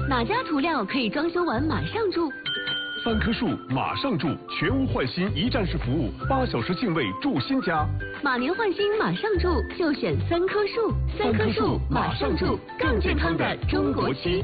哪家涂料可以装修完马上住 ？3棵树马上住，全屋换新一站式服务，8小时净位住新家。 马年换新马上住，就选3棵树。3棵树马上住，更健康的中国区。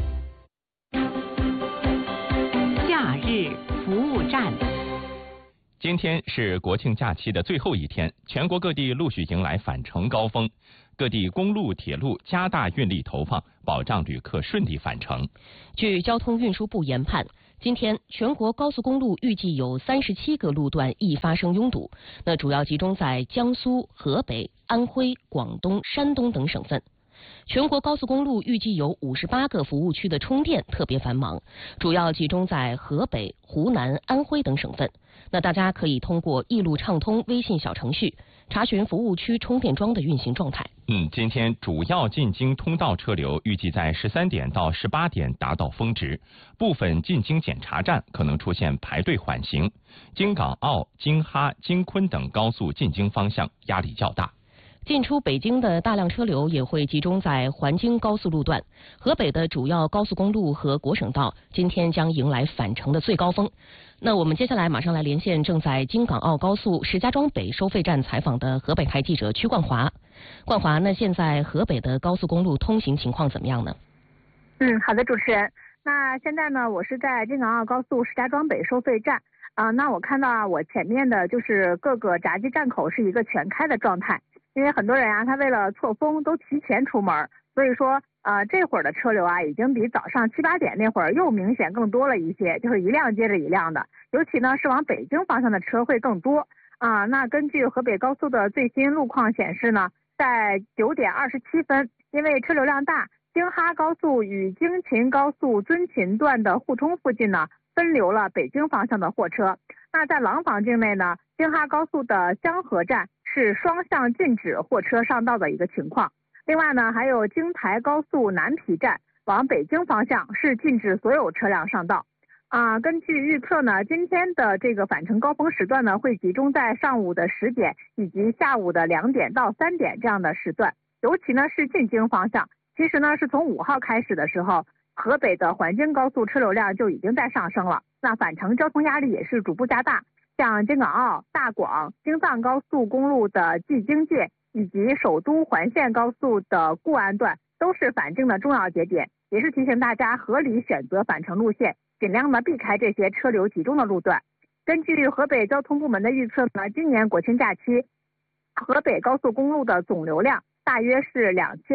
假日服务站。 今天是国庆假期的最后一天，全国各地陆续迎来返程高峰，各地公路、铁路加大运力投放，保障旅客顺利返程。 据交通运输部研判，今天全国高速公路预计有37个路段易发生拥堵，那主要集中在江苏、河北、安徽、广东、山东等省份。全国高速公路预计有58个服务区的充电特别繁忙，主要集中在河北、湖南、安徽等省份。那大家可以通过易路畅通微信小程序查询服务区充电桩的运行状态。 今天主要进京通道车流预计在13点到18点达到峰值，部分进京检查站可能出现排队缓行。京港澳、京哈、京昆等高速进京方向压力较大。 进出北京的大量车流也会集中在环京高速路段，河北的主要高速公路和国省道今天将迎来返程的最高峰。那我们接下来马上来连线正在京港澳高速石家庄北收费站采访的河北台记者曲冠华。冠华，那现在河北的高速公路通行情况怎么样呢？ 好的，主持人。那现在呢，我是在京港澳高速石家庄北收费站那我看到我前面的就是各个闸机站口是一个全开的状态。因为很多人他为了错峰都提前出门，所以说这会儿的车流已经比早上7、8点那会儿又明显更多了一些，就是一辆接着一辆的，尤其呢是往北京方向的车会更多那根据河北高速的最新路况显示呢，在9点27分，因为车流量大，京哈高速与京秦高速遵秦段的互冲附近呢分流了北京方向的货车。那在廊坊境内呢，京哈高速的香河站是双向禁止货车上道的一个情况。另外呢，还有京台高速南皮站往北京方向是禁止所有车辆上道根据预测呢，今天的这个返程高峰时段呢会集中在上午的10点以及下午的2点到3点这样的时段，尤其呢是进京方向。其实呢是从5号开始的时候，河北的环京高速车流量就已经在上升了，那返程交通压力也是逐步加大。像京港澳、大广、京藏高速公路的蓟京界以及首都环线高速的固安段都是返京的重要节点，也是提醒大家合理选择返程路线，尽量的避开这些车流集中的路段。根据河北交通部门的预测呢，今年国庆假期河北高速公路的总流量大约是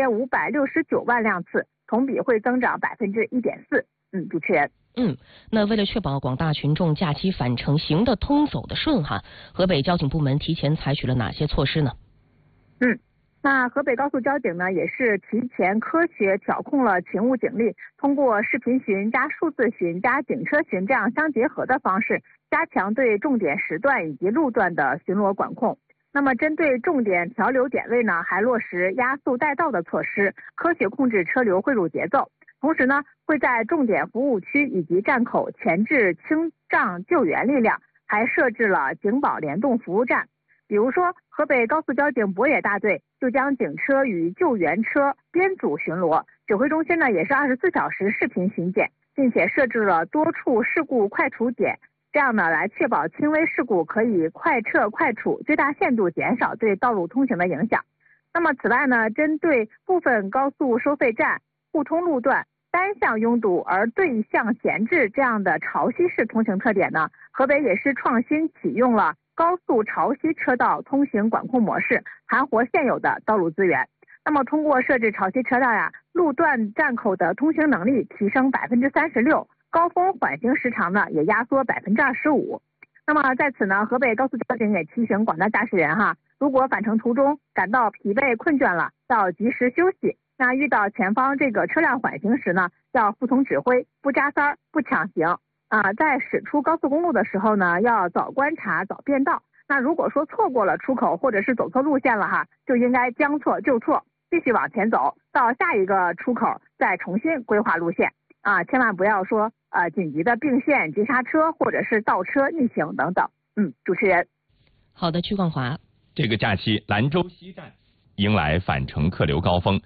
2569万辆次，同比会增长1.4%。主持人。 那为了确保广大群众假期返程行得通走得顺河北交警部门提前采取了哪些措施呢？ 那河北高速交警呢也是提前科学调控了勤务警力，通过视频巡加数字巡加警车巡这样相结合的方式，加强对重点时段以及路段的巡逻管控。那么针对重点调流点位呢，还落实压速带道的措施，科学控制车流汇入节奏。同时呢，会在重点服务区以及站口前置清障救援力量，还设置了警保联动服务站。比如说，河北高速交警博野大队就将警车与救援车编组巡逻，指挥中心呢也是24小时视频巡检，并且设置了多处事故快处点，这样呢来确保轻微事故可以快撤快处，最大限度减少对道路通行的影响。那么此外呢，针对部分高速收费站互通路段单向拥堵而对向闲置这样的潮汐式通行特点呢，河北也是创新启用了高速潮汐车道通行管控模式，盘活现有的道路资源。那么通过设置潮汐车道路段站口的通行能力提升36%，高峰缓行时长呢也压缩25%。那么在此呢，河北高速交警也提醒广大驾驶人如果返程途中感到疲惫困倦了，要及时休息。那遇到前方这个车辆缓行时呢，要服从指挥，不扎塞儿，不抢行在驶出高速公路的时候呢，要早观察早变道。那如果说错过了出口或者是走错路线了就应该将错就错，继续往前走到下一个出口，再重新规划路线千万不要说紧急的并线急刹车或者是倒车逆行等等。主持人。 好的，曲冠华。 这个假期兰州西站迎来返程客流高峰，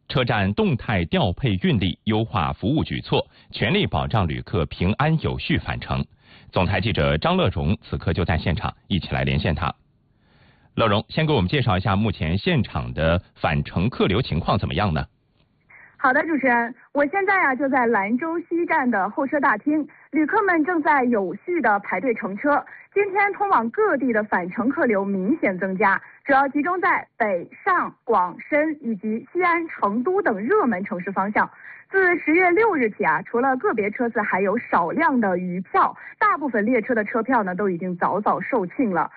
车站动态调配运力，优化服务举措，全力保障旅客平安有序返程。总台记者张乐荣此刻就在现场，一起来连线他。乐荣，先给我们介绍一下目前现场的返程客流情况怎么样呢？ 好的，主持人，我现在就在兰州西站的候车大厅，旅客们正在有序的排队乘车。今天通往各地的返程客流明显增加，主要集中在北上广深以及西安、成都等热门城市方向。自10月6日起除了个别车次还有少量的余票，大部分列车的车票呢都已经早早售罄了。